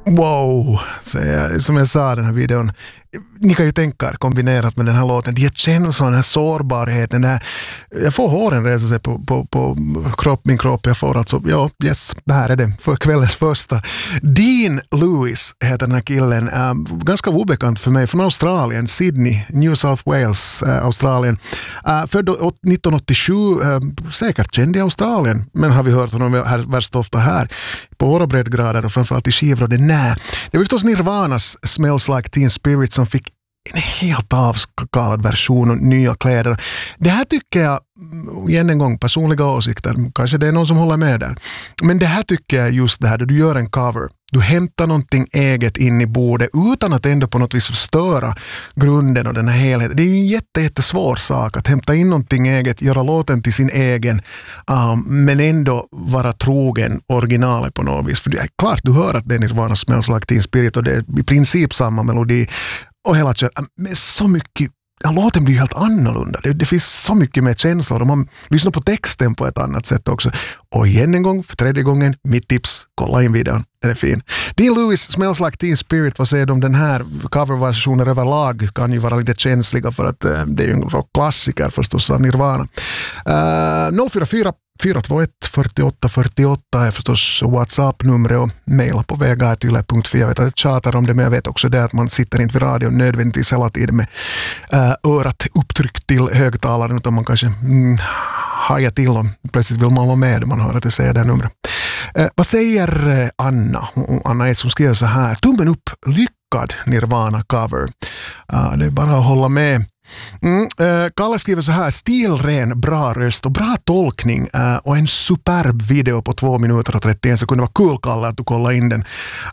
Wow, som jag sa den här videon. Ni kan ju tänka er kombinerat med den här låten. De känslor, den här sårbarheten. Den här, jag får håren resa sig på min kropp. Jag får alltså, det här är det för kvällens första. Dean Lewis heter den här killen. Ganska obekant för mig. Från Australien, Sydney, New South Wales, Australien. Född 1987, säkert känd i Australien. Men har vi hört honom värst ofta här på våra breddgrader och framförallt i skivrådet. Nej, det var förstås Nirvanas Smells Like Teen Spirit som fick en helt avskalad version och nya kläder. Det här tycker jag, igen en gång, personliga åsikter, kanske det är någon som håller med där. Men det här tycker jag just det här, då du gör en cover. Du hämtar någonting eget in i bordet utan att ändå på något vis förstöra grunden och den här helheten. Det är ju en jättesvår sak att hämta in någonting eget, göra låten till sin egen, men ändå vara trogen originalet på något vis. För det är klart, du hör att det är Nirvana Smells Like Teen Spirit och det är i princip samma melodi och hela kör. Men så mycket, låten blir helt annorlunda. Det finns så mycket mer känslor och man lyssnar på texten på ett annat sätt också. Och igen en gång, för tredje gången, mitt tips, kolla in videon. Den är fin. Dean Lewis, Smells Like Teen Spirit, vad säger du om den här coverversionen överlag? Kan ju vara lite känsliga för att det är ju en rockklassiker förstås av Nirvana. 044 421 48 48 är förstås WhatsApp-numret och mejla på vega@yle.fi. Jag vet att jag tjatar om det, men jag vet också det att man sitter inte vid radion nödvändigtvis hela tiden med örat upptryckt till högtalaren, utan man kanske hajar till och plötsligt vill man vara med om man hör att det säger det numret. Vad säger Anna? Anna är som skriver så här: tummen upp, lyckad Nirvana cover. Det är bara att hålla med. Kalle skriver så här: stilren, bra röst och bra tolkning och en superb video på 2 minuter och 31 sekunder. Var kul, Kalle, att du kollade in den.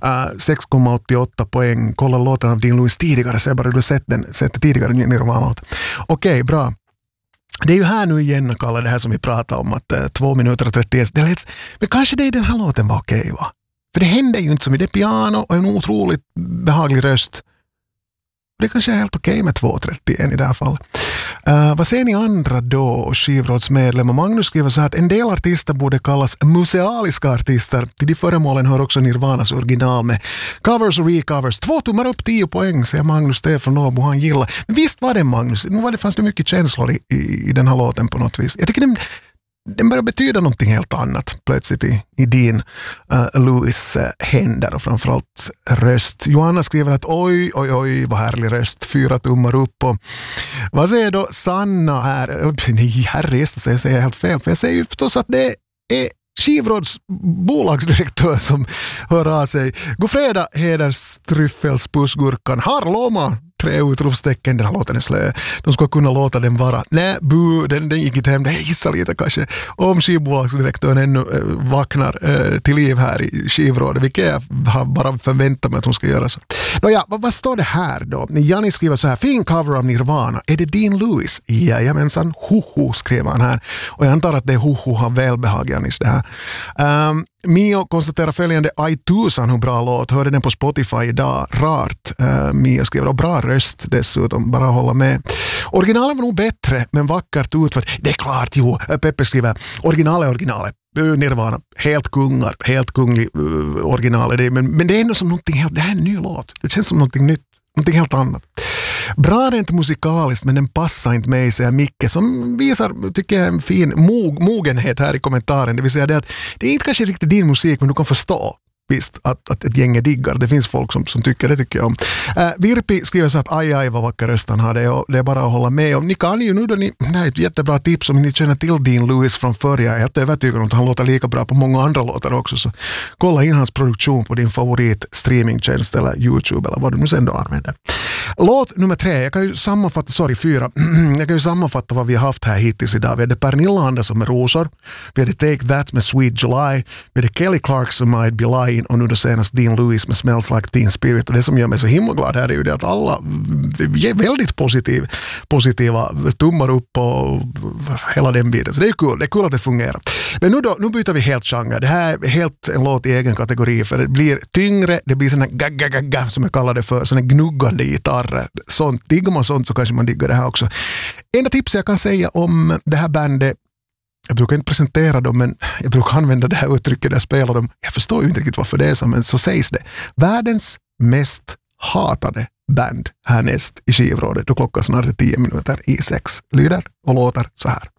6,88 poäng. Kolla låten av Dean Lewis tidigare, så bara du sett det tidigare Nirvana. Okej, bra. Det är ju här nu igen, Kalle, det här som vi pratar om, att 2 minuter och 31. Men kanske det i den här låten var okej, va? För det händer ju inte så mycket. Det är piano och en otroligt behaglig röst. Det kanske är helt okej med 2.31 i det här fallet. Vad säger ni andra då, skivrådsmedlemmar? Magnus skriver så här att en del artister borde kallas musealiska artister. Till de föremålen hör också Nirvanas original med covers och recovers. 2 tummar upp, 10 poäng, säger Magnus Stefan Åbo, han gillar. Men visst var det, Magnus. Nu fanns det mycket känslor i den här låten på något vis. Jag tycker den börjar betyda någonting helt annat plötsligt i din Lewis händer och framförallt röst. Johanna skriver att oj, vad härlig röst, 4 tummar upp. Och vad säger då Sanna här? Nej, herrejäst, jag säger helt fel, för jag säger ju förstås att det är skivråds bolagsdirektör som hör av sig. God fredag, hederstryffelspussgurkan. Harloma! 3 utropstecken, den här låten är slö. De ska kunna låta den vara. Nej, den gick inte hem. Det gissar lite kanske. Om skivbolagsdirektören ännu vaknar till liv här i skivrådet, vilket jag har bara förväntat mig att hon ska göra så. Nåja, vad står det här då? Janni skriver så här: fin cover av Nirvana. Är det Dean Lewis? Jajamensan, Hoho skriver han här. Och jag antar att det är Hoho har välbehag, Jannis, det här. Mio konstaterar följande: aj tusan hur bra låt, hörde den på Spotify idag, rart. Mio skriver, och bra röst dessutom, bara hålla med. Originalet var nog bättre, men vackert utfört. Det är klart, jo. Peppe skriver, originalet. Nirvana, helt kunglig originalet. Men det är ändå som någonting helt, det här är en ny låt. Det känns som någonting nytt, någonting helt annat. Bra rent musikaliskt, men den passar inte mig, säger Micke, som visar, tycker jag, en fin mogenhet här i kommentaren. Det vill säga det att det är inte kanske riktigt din musik, men du kan förstå visst att ett gäng diggar. Det finns folk som tycker, det tycker jag om. Virpi skriver så att aj vad vacker röstan har det, och det är bara att hålla med om. Ni kan ju nu då, det är ett jättebra tips om ni känner till Dean Lewis från förr. Jag är helt övertygad om att han låter lika bra på många andra låtar också, så kolla in hans produktion på din favorit streamingtjänst eller YouTube eller vad du nu sen då använder. Låt nummer 3, jag kan ju sammanfatta, 4. Jag kan ju sammanfatta vad vi har haft här hittills idag. Vi hade Pernilla Andersson med Rosor, vi hade Take That med Sweet July, vi hade Kelly Clarkson med I'd Be Lying och nu då senast Dean Lewis med Smells Like Teen Spirit. Och det som gör mig så himla glad här är ju det att alla är väldigt positiva tummar upp och hela den biten. Så det är kul, det är kul att det fungerar. Men nu byter vi helt genre. Det här är helt en låt i egen kategori, för det blir tyngre, det blir såna gagga som jag kallar det för, såna gnuggande gitarrer. Sånt, diggar man sånt så kanske man diggar det här också. Enda tipset jag kan säga om det här bandet jag brukar inte presentera dem, men jag brukar använda det här uttrycket där jag spelar dem. Jag förstår ju inte riktigt varför det är så, men så sägs det. Världens mest hatade band härnäst i skivrådet, då klockan snart är 10 minuter i 6, lyder och låter så här.